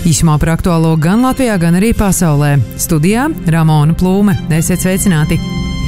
Īsumā par aktuālo gan Latvijā, gan arī pasaulē. Studijā Ramona Plūme. Esiet sveicināti!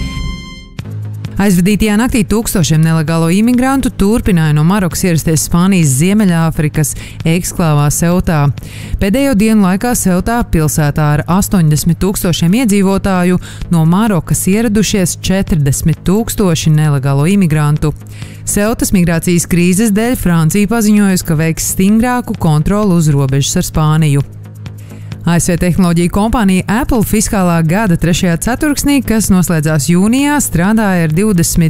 Aizvadītajā naktī tūkstošiem nelegālo imigrantu turpināja no Marokas ierasties Spānijas Ziemeļāfrikas eksklāvā Seutā. Pēdējo dienu laikā Seutā, pilsētā ar 80 000 iedzīvotāju, no Marokas ieradušies 40 000 nelegālo imigrantu. Seutas migrācijas krīzes dēļ Francija paziņojusi, ka veiks stingrāku kontroli uz robežas ar Spāniju. ASV tehnoloģiju kompānija Apple fiskālā gada 3. ceturksnī, kas noslēdzās jūnijā, strādāja ar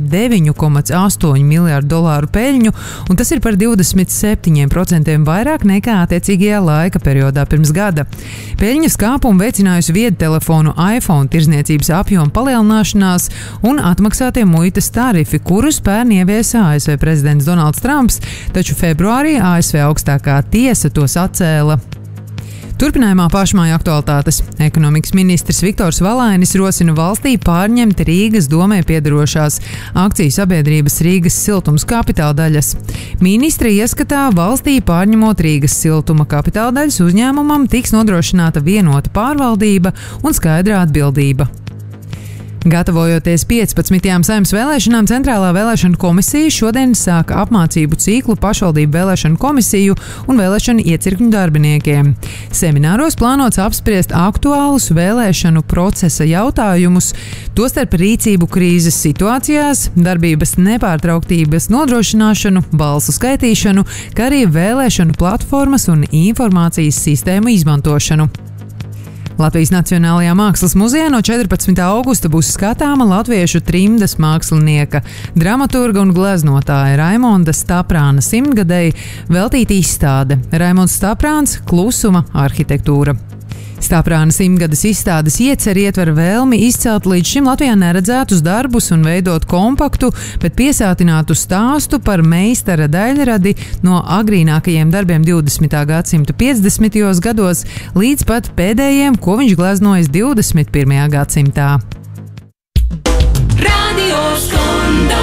$29,8 miljārdu peļņu, un tas ir par 27% vairāk nekā attiecīgajā laika periodā pirms gada. Peļņas kāpumu veicinājusi viedtelefonu iPhone tirzniecības apjoma palielināšanās un atmaksātie muitas tarifi, kurus pērn ieviesa ASV prezidents Donalds Trumps, taču februārī ASV augstākā tiesa tos atcēla. Turpinājumā pašmāju aktualitātes. Ekonomikas ministrs Viktors Valainis rosina valstī pārņemt Rīgas domē piederošās akciju sabiedrības Rīgas siltums kapitāla daļas. Ministra ieskatā valstī pārņemot Rīgas siltuma kapitāla daļas uzņēmumam tiks nodrošināta vienota pārvaldība un skaidra atbildība. Gatavojoties 15. Saeimas vēlēšanām, Centrālā vēlēšanu komisija šodien sāka apmācību ciklu pašvaldību vēlēšanu komisiju un vēlēšanu iecirkņu darbiniekiem. Semināros plānots apspriest aktuālus vēlēšanu procesa jautājumus, tostarp rīcību krīzes situācijās, darbības nepārtrauktības nodrošināšanu, balsu skaitīšanu, kā arī vēlēšanu platformas un informācijas sistēmu izmantošanu. Latvijas Nacionālajā mākslas muzejā no 14. augusta būs skatāma latviešu trimdas mākslinieka, dramaturga un gleznotāja Raimonda Staprāna 100-gadēji veltīta izstāde Raimonds Staprāns – Klusuma arhitektūra. Staprāna 100-gades izstādes ieceri ietver vēlmi izcelt līdz šim Latvijā neredzētus darbus un veidot kompaktu, bet piesātinātu stāstu par meistara daļradi no agrīnākajiem darbiem 20. gadsimta 50. gados līdz pat pēdējiem, ko viņš gleznojis 21. gadsimtā. Radio Skondo.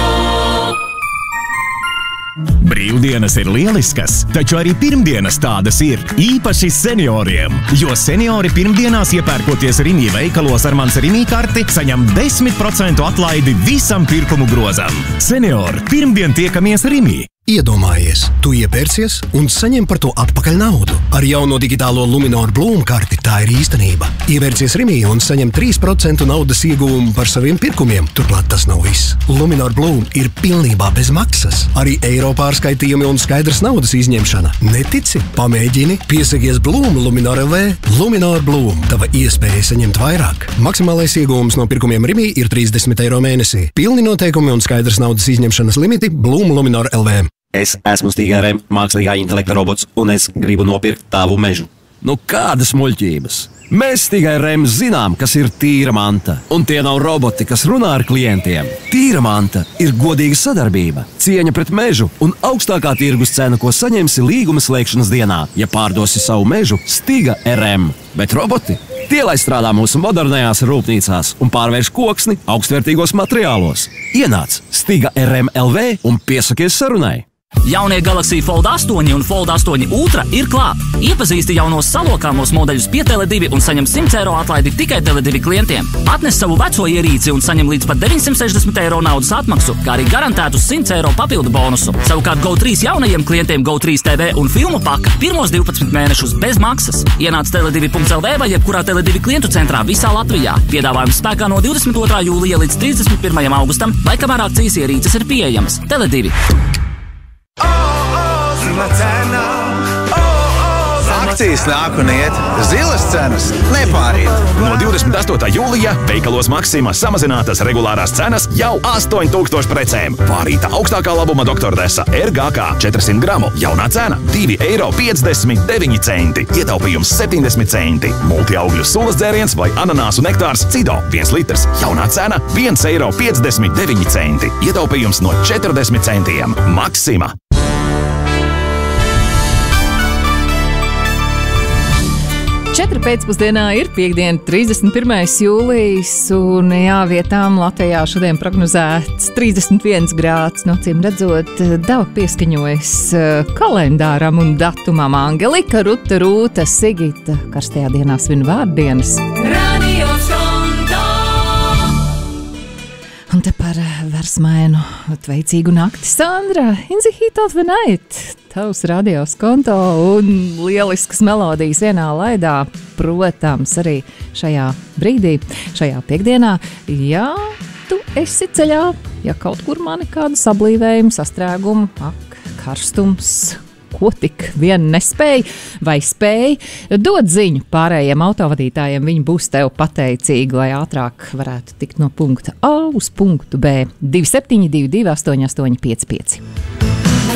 Brīvdienas ir lieliskas, taču arī pirmdienas tādas ir, īpaši senioriem. Jo seniori pirmdienās iepērkoties Rimi veikalos ar mans Rimi karti, saņem 10% atlaidi visam pirkumu grozam. Seniori, pirmdien tiekamies Rimi! Iedomājies, tu iepērcies un saņem par to atpakaļ naudu. Ar jauno digitālo Luminor Bloom karti tā ir īstenība. Ievērcies Rimī un saņem 3% naudas ieguvumu par saviem pirkumiem. Turklāt tas nav viss. Luminor Bloom ir pilnībā bez maksas. Arī eiro pārskaitījumi un skaidrs naudas izņemšana. Netici? Pamēģini. Piesakies Bloom Luminor LV. Luminor Bloom. Tava iespēja saņemt vairāk. Maksimālais ieguvums no pirkumiem Rimī ir 30 eiro mēnesī. Pilni noteikumi un skaidrs naudas izņemšanas limiti Bloom Luminor LV. Es esmu Stīga RM, mākslīgā intelekta robots, un es gribu nopirkt tavu mežu. Nu kādas muļķības? Mēs Stīga RM zinām, kas ir tīra manta. Un tie nav roboti, kas runā ar klientiem. Tīra manta ir godīga sadarbība, cieņa pret mežu un augstākā tirgus cena, ko saņemsi līguma slēgšanas dienā, ja pārdosi savu mežu Stīga RM. Bet roboti? Tie, lai strādā mūsu modernajās rūpnīcās un pārvērš koksni augstvērtīgos materiālos. Ienāc Stīga RM LV un piesakies sarunai. Jaunie Galaxy Fold 8 un Fold 8 Ultra ir klāt. Iepazīsti jaunos salokāmos modeļus pie Tele2 un saņem 100 eiro atlaidi tikai Tele2 klientiem. Atnes savu veco ierīci un saņem līdz pat 960 eiro naudas atmaksu, kā arī garantētu 100 eiro papildu bonusu. Savukārt Go3 jaunajiem klientiem Go3 TV un filmu paka pirmos 12 mēnešus bez maksas. Ienāc tele2.lv vai jebkurā Tele2 klientu centrā visā Latvijā. Piedāvājums spēkā no 22. jūlija līdz 31. augustam, vai kamēr akcijas ierīces ir pieejamas. Tele2. Akcijas nāk un iet, zilas cenas nepāriet. No 28. jūlija veikalos Maxima samazinātas regulārās cenas jau 8000 precēm. Pārīta augstākā labuma Doktordesa RGK 400 gramu. Jaunā cena – 2,59 eiro. Ietaupījums 70 centi. Multiaugļu sulas dzēriens vai ananāsu nektārs Cido 1 litrs. Jaunā cena – 1,59 eiro. Ietaupījums no 40 centiem. Maxima. 4 pēcpusdienā ir piektdiena, 31. jūlijas, un jā, vietām Latvijā šodien prognozēts 31 grāds. No cim redzot, daba pieskaņojas kalendāram un datumam. Angelika, Ruta, Rūta, Sigita karstajā dienā svin vārdienas. Radio Skonto. Un te par versmainu, veicīgu nakti, Sandra, in the heat of the night. Tavs Radio Skonto un lieliskas melodijas vienā laidā, protams, arī šajā brīdī, šajā piekdienā. Ja tu esi ceļā, ja kaut kur mani kādu sablīvējumu, sastrēgumu, karstums, ko tik vien nespēj vai spēj, dod ziņu pārējiem autovadītājiem, viņi būs tev pateicīgi, lai ātrāk varētu tikt no punkta A uz punktu B. 2722 885.